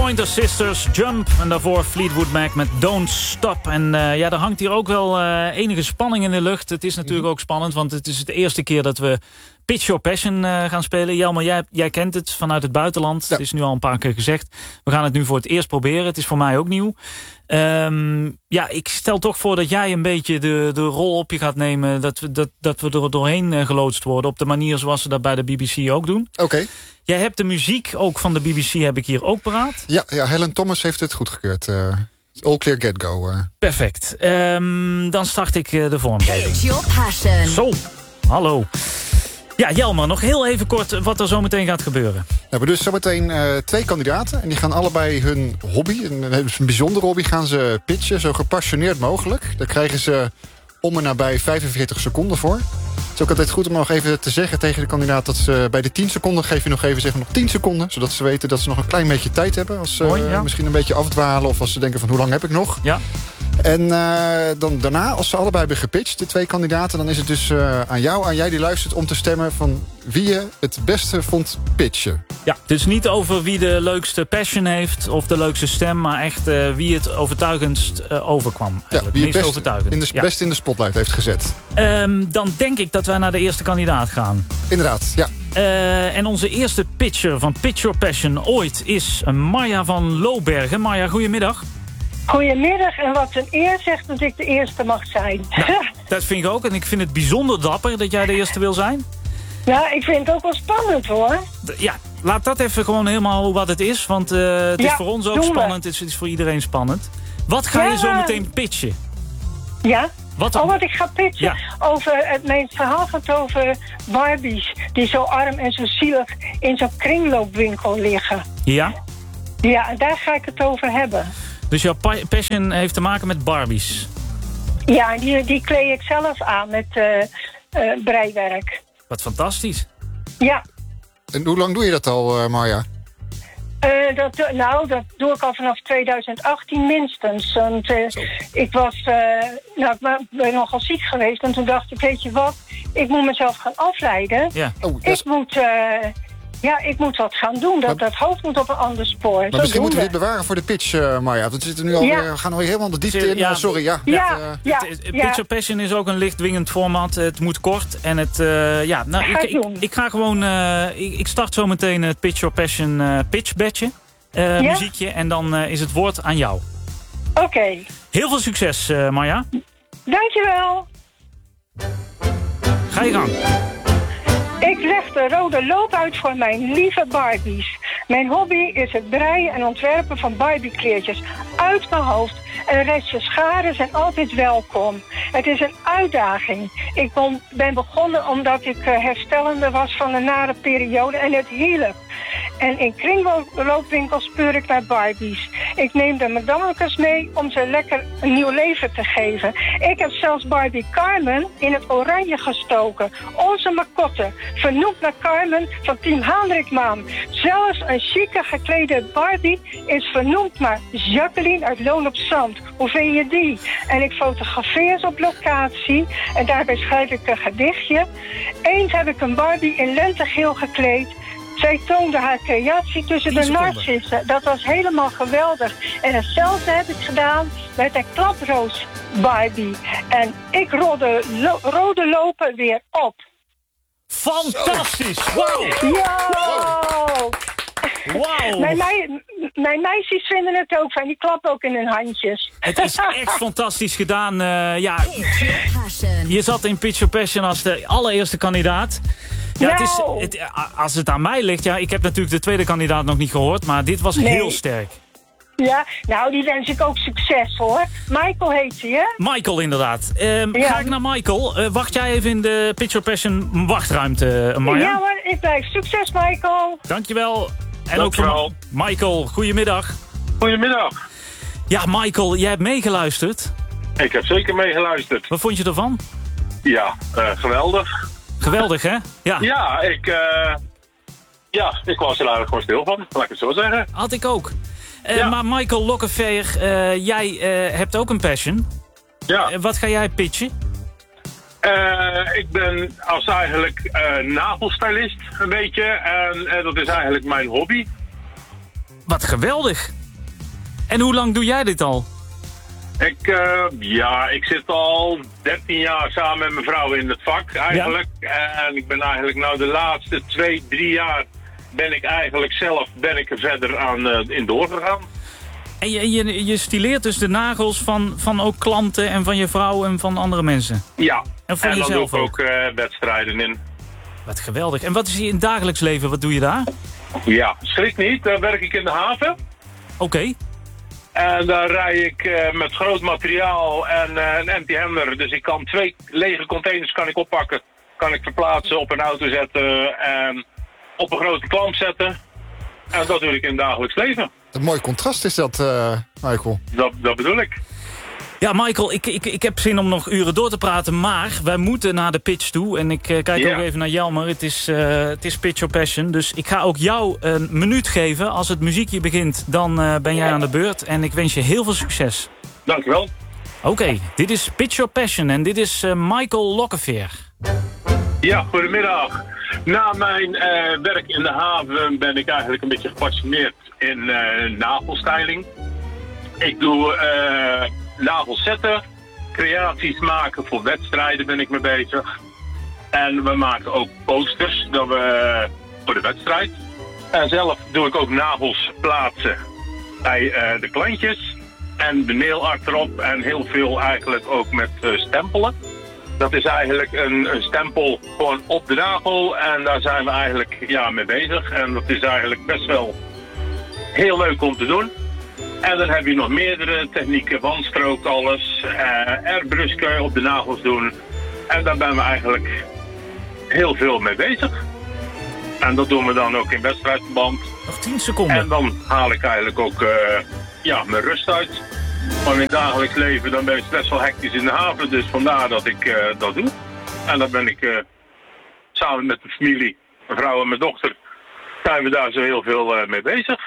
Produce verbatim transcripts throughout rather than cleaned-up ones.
Pointer Sisters, Jump. En daarvoor Fleetwood Mac met Don't Stop. En uh, ja, er hangt hier ook wel uh, enige spanning in de lucht. Het is natuurlijk ook spannend, want het is de eerste keer dat we Pitch Your Passion uh, gaan spelen. Jelmer, jij, jij kent het vanuit het buitenland. Ja. Het is nu al een paar keer gezegd. We gaan het nu voor het eerst proberen. Het is voor mij ook nieuw. Um, ja, ik stel toch voor dat jij een beetje de, de rol op je gaat nemen. Dat we, dat, dat we er doorheen uh, geloodst worden. Op de manier zoals ze dat bij de B B C ook doen. Oké. Okay. Jij hebt de muziek ook van de B B C, heb ik hier ook paraat. Ja, ja, Helen Thomas heeft het goedgekeurd. Uh, all clear, get go. Uh. Perfect. Um, dan start ik uh, de vormgeving. Pitch Your Passion. Zo, hallo. Ja, Jelmer, nog heel even kort wat er zo meteen gaat gebeuren. We hebben dus zometeen uh, twee kandidaten. En die gaan allebei hun hobby, een, een bijzondere hobby, gaan ze pitchen. Zo gepassioneerd mogelijk. Daar krijgen ze om en nabij vijfenveertig seconden voor. Het is ook altijd goed om nog even te zeggen tegen de kandidaat dat ze bij de tien seconden geef je nog even zeggen nog tien seconden. Zodat ze weten dat ze nog een klein beetje tijd hebben. Als ze Mooi, ja. misschien een beetje afdwalen of als ze denken van hoe lang heb ik nog. Ja. En uh, dan daarna, als ze allebei hebben gepitcht, de twee kandidaten, dan is het dus uh, aan jou, aan jij die luistert, om te stemmen van wie je het beste vond pitchen. Ja, dus niet over wie de leukste passion heeft of de leukste stem, maar echt uh, wie het overtuigendst uh, overkwam. Ja, wie het best overtuigend. in de, ja. best in de spotlight heeft gezet. Um, dan denk ik dat wij naar de eerste kandidaat gaan. Inderdaad, ja. Uh, en onze eerste pitcher van Pitch Your Passion ooit is Marja van Loobergen. Marja, goedemiddag. Goedemiddag, en wat een eer zegt dat ik de eerste mag zijn. Nou, dat vind ik ook. En ik vind het bijzonder dapper dat jij de eerste wil zijn. Ja, ik vind het ook wel spannend hoor. Ja, laat dat even gewoon helemaal wat het is. Want uh, het ja, is voor ons ook spannend. Het is, het is voor iedereen spannend. Wat ga ja. je zo meteen pitchen? Ja? Wat oh, wat ik ga pitchen? Ja. Over het, mijn verhaal gaat over Barbies die zo arm en zo zielig in zo'n kringloopwinkel liggen. Ja? Ja, en daar ga ik het over hebben. Dus jouw passion heeft te maken met Barbies? Ja, die, die kleed ik zelf aan met uh, uh, breiwerk. Wat fantastisch. Ja. En hoe lang doe je dat al, uh, Marja? Uh, dat, nou, dat doe ik al vanaf twintig achttien minstens. Want uh, ik was, uh, nou, ik ben nogal ziek geweest. En toen dacht ik, weet je wat, ik moet mezelf gaan afleiden. Ja. Oh, ik moet... Uh, Ja, ik moet wat gaan doen. Dat, dat hoofd moet op een ander spoor. Maar Zo misschien moeten we we. dit bewaren voor de pitch, uh, Marja. We, zitten nu al ja. weer, we gaan alweer helemaal de diepte in. Ja. Uh, sorry, ja. Ja, uh, ja, het, ja. Pitch Your Passion is ook een licht dwingend format. Het moet kort. En het, uh, ja, nou, ga ik, ik, ik ga gewoon... Uh, ik, ik start zo meteen het Pitch Your Passion uh, pitch badge. Uh, ja? Muziekje. En dan uh, is het woord aan jou. Oké. Okay. Heel veel succes, uh, Marja. Dankjewel. Ga je gang. Ik leg de rode loop uit voor mijn lieve Barbies. Mijn hobby is het breien en ontwerpen van Barbie-kleertjes uit mijn hoofd. En restjes scharen zijn altijd welkom. Het is een uitdaging. Ik ben begonnen omdat ik herstellende was van een nare periode en het hielp. En in kringloopwinkels speur ik naar Barbies. Ik neem de madammetjes mee om ze lekker een nieuw leven te geven. Ik heb zelfs Barbie Carmen in het oranje gestoken. Onze macotte, vernoemd naar Carmen van Team Hendrikman. Zelfs een chique geklede Barbie is vernoemd naar Jacqueline uit Loon op Zand. Hoe vind je die? En ik fotografeer ze op locatie en daarbij schrijf ik een gedichtje. Eens heb ik een Barbie in lentegeel gekleed. Zij toonde haar creatie tussen de narcissen. Dat was helemaal geweldig. En hetzelfde heb ik gedaan met een klaproos Barbie. En ik rolde lo- rode lopen weer op. Fantastisch! Wow! Ja! Wow! Wow. Mijn, mei- mijn meisjes vinden het ook fijn. Die klappen ook in hun handjes. Het is echt fantastisch gedaan. Uh, ja, je zat in Pitch Your Passion als de allereerste kandidaat. Ja, het is, het, als het aan mij ligt, ja, ik heb natuurlijk de tweede kandidaat nog niet gehoord, maar dit was nee. heel sterk. Ja, nou, die wens ik ook succes, hoor. Michael heet hij, hè? Michael, inderdaad. Um, ja. Ga ik naar Michael. Uh, wacht jij even in de Pitch Your Passion wachtruimte, uh, Marja? Ja hoor, ik blijf. Succes, Michael. Dankjewel. En Dankjewel. ook voor Michael, goedemiddag. Goedemiddag. Ja, Michael, jij hebt meegeluisterd. Ik heb zeker meegeluisterd. Wat vond je ervan? Ja, uh, geweldig. Geweldig, hè? Ja, ja ik, uh, ja, ik was er eigenlijk gewoon stil van, laat ik het zo zeggen. Had ik ook. Uh, ja. Maar Michael Lokkeveer, uh, jij uh, hebt ook een passion. Ja. Uh, wat ga jij pitchen? Uh, ik ben als eigenlijk uh, nagelstylist een beetje. En uh, dat is eigenlijk mijn hobby. Wat geweldig. En hoe lang doe jij dit al? Ik, uh, ja, ik zit al dertien jaar samen met mijn vrouw in het vak eigenlijk. Ja. En ik ben eigenlijk nou de laatste twee, drie jaar ben ik eigenlijk zelf ben ik er verder aan uh, in doorgegaan. En je, je, je stileert dus de nagels van, van ook klanten en van je vrouw en van andere mensen? Ja, en, voor en dan jezelf doe ik ook, ook uh, wedstrijden in. Wat geweldig. En wat is hier in het dagelijks leven? Wat doe je daar? Ja, schrik niet. Dan werk ik in de haven. Oké. Okay. En daar rij ik uh, met groot materiaal en uh, een empty handler. Dus ik kan twee lege containers kan ik oppakken. Kan ik verplaatsen, op een auto zetten en op een grote klamp zetten. En dat doe ik in het dagelijks leven. Een mooi contrast is dat, uh, Michael. Dat, dat bedoel ik. Ja, Michael, ik, ik, ik heb zin om nog uren door te praten, maar wij moeten naar de pitch toe. En ik uh, kijk yeah. ook even naar Jelmer. Het is, uh, het is Pitch Your Passion. Dus ik ga ook jou een minuut geven. Als het muziekje begint, dan uh, ben jij aan de beurt. En ik wens je heel veel succes. Dankjewel. Oké, okay, dit is Pitch Your Passion en dit is uh, Michael Lokkeveer. Ja, goedemiddag. Na mijn uh, werk in de haven ben ik eigenlijk een beetje gepassioneerd in uh, nagelstyling. Ik doe uh, nagels zetten, creaties maken voor wedstrijden ben ik mee bezig. En we maken ook posters dat we, voor de wedstrijd. En zelf doe ik ook nagels plaatsen bij uh, de klantjes. En de nail art erop en heel veel eigenlijk ook met uh, stempelen. Dat is eigenlijk een, een stempel gewoon op de nagel en daar zijn we eigenlijk ja, mee bezig. En dat is eigenlijk best wel heel leuk om te doen. En dan heb je nog meerdere technieken, wandstrook, alles. Uh, airbrusken op de nagels doen. En daar zijn we eigenlijk heel veel mee bezig. En dat doen we dan ook in wedstrijdverband. Nog tien seconden. En dan haal ik eigenlijk ook uh, ja, mijn rust uit. Maar in het dagelijks leven dan ben ik best wel hectisch in de haven. Dus vandaar dat ik uh, dat doe. En dan ben ik uh, samen met de familie, mijn vrouw en mijn dochter, zijn we daar zo heel veel uh, mee bezig.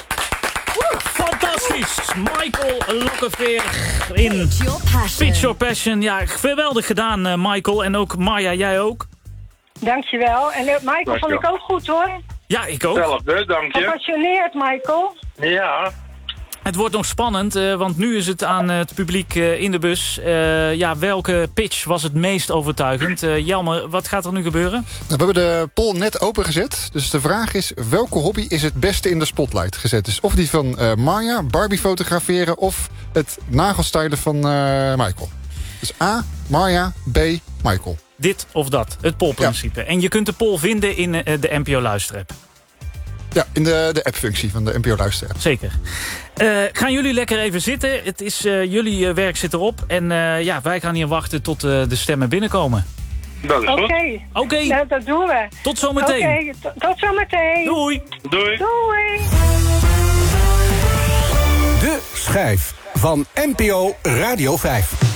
Fantastisch! Michael Lokkeveer in Pitch Your Passion. Ja, geweldig gedaan, uh, Michael. En ook Marja, jij ook? Dankjewel. En uh, Michael Dankjewel. Vond ik ook goed, hoor. Ja, ik ook. Hetzelfde, dank je. Gepassioneerd, Michael. Ja. Het wordt nog spannend, uh, want nu is het aan uh, het publiek uh, in de bus. Uh, ja, welke pitch was het meest overtuigend? Uh, Jelmer, wat gaat er nu gebeuren? Nou, we hebben de poll net opengezet. Dus de vraag is, welke hobby is het beste in de spotlight gezet? Dus of die van uh, Marja, Barbie fotograferen of het nagelstylen van uh, Michael. Dus A, Marja, B, Michael. Dit of dat, het pollprincipe. Ja. En je kunt de poll vinden in uh, de N P O Luisterapp. Ja, in de, de app-functie van de N P O Luisterapp. Zeker. Uh, gaan jullie lekker even zitten. Het is, uh, jullie uh, werk zit erop. En uh, ja, wij gaan hier wachten tot uh, de stemmen binnenkomen. Dat is goed. Oké. Okay. Okay. Ja, dat doen we. Tot zometeen. Oké, okay. Tot zometeen. Doei. Doei. Doei. De schijf van N P O Radio vijf.